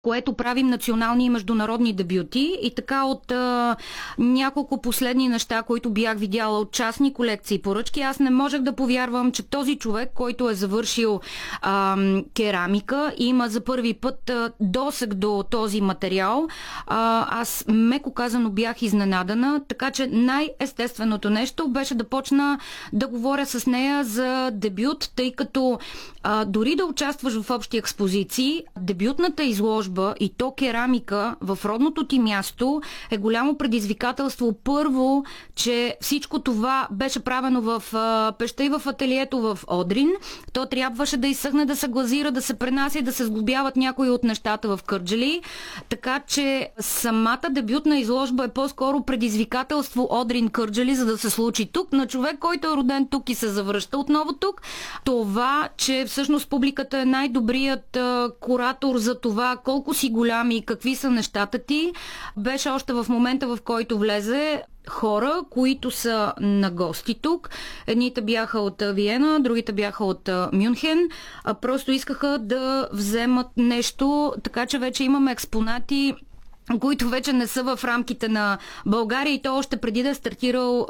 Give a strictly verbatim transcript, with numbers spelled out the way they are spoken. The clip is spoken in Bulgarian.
което правим национални и международни дебюти. И така от а, няколко последни неща, които бях видяла от частни колекции и поръчки, аз не можех да повярвам, че този човек, който е завършил а, керамика и има за първи път а, досег до този материал, а, аз меко казано бях изненадана, така че най-естественото нещо беше да почна да говоря с нея за дебют, тъй като а, дори да участваш в общи експозиции, дебютната изложба и то керамика в родното ти място е голямо предизвикателство. Първо, че всичко това беше правено в а, пеща и в ателието в Одрин. То трябваше да изсъхне, да се глазира, да се пренася и да се сглобяват някои от нещата в Кърджали. Така че самата дебютна изложба е по-скоро предизвикателство Одрин Кърджали, за да се случи тук, на човек, който е роден тук и се завръща отново тук. Това, че всъщност публиката е най-добрият а, куратор за това колко си голям и какви са нещата ти, беше още в момента, в който влезе хора, които са на гости тук. Едните бяха от Виена, другите бяха от Мюнхен. А просто искаха да вземат нещо, така че вече имаме експонати, които вече не са в рамките на България, и то още преди да е стартирал